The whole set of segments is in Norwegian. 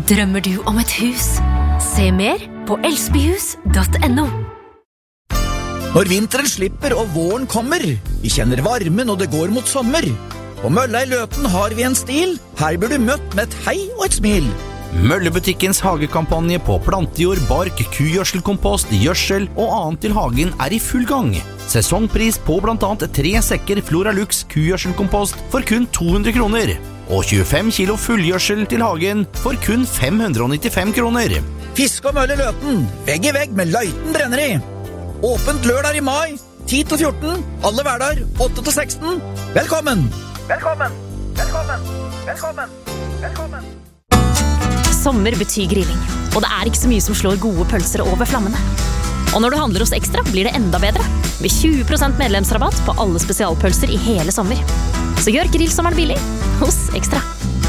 Drømmer du om et hus? Se mer på elsbyhus.no. Når vinteren slipper og våren kommer, vi kjenner varmen og det går mot sommer. På Mølla i Løten har vi en stil, her blir du møtt med et hei og et smil. Møllebutikkens hagekampanje på plantejord, bark, kugjødselkompost, gjødsel og annet til hagen i full gang. Sesongpris på blant annet 3 sekker Floralux kugjødselkompost for kun 200 kroner. Og 25 kilo fullgjødsel til hagen for kun 595 kroner. Fisk og Mølle i Løten, vegg i vegg med Løiten brenneri. Åpent lørdag i mai, 10-14, alle hverdager, 8-16. Velkommen! Velkommen! Velkommen! Velkommen! Velkommen! Sommer betyr grilling, og det ikke så mye som slår gode pølser over flammene. Og når du handler hos Ekstra, blir det enda bedre, med 20% medlemsrabatt på alle spesialpølser i hele sommer. Så gjør grillsommeren billig hos Ekstra.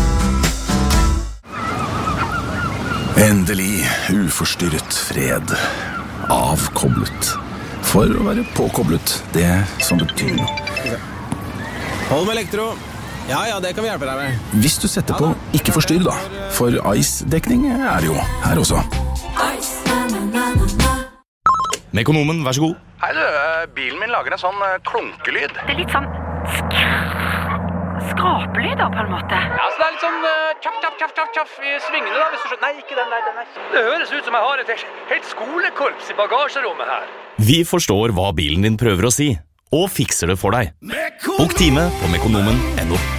Endelig uforstyrret fred. Avkoblet. For å være påkoblet, det som betyr noe. Hold med elektro. Ja, det kan vi hjelpe deg med. Hvis du setter på ikke forstyrr da, for ICE-dekning det jo her også. Mekonomen, vær så god. Hei du, bilen min lager en sånn klunkelyd. Det litt sånn skrapelyd da, på en måte. Ja, så det litt sånn tjaff i svingene da, hvis du skjønner. Nei, ikke den der. Det høres ut som jeg har et helt skolekorps i bagasjerommet her. Vi forstår hva bilen din prøver å si, og fikser det for deg. Bok time på mekonomen.no.